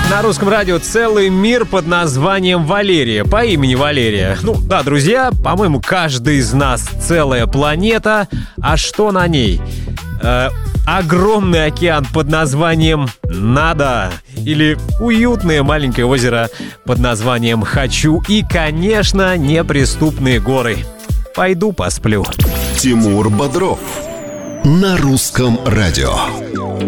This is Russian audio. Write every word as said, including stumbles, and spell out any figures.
На русском радио целый мир под названием Валерия, по имени Валерия. Ну да, друзья, по-моему, каждый из нас целая планета. А что на ней? Э, огромный океан под названием «Надо». Или уютное маленькое озеро под названием «Хочу». И, конечно, неприступные горы. Пойду посплю. Тимур Бодров на русском радио.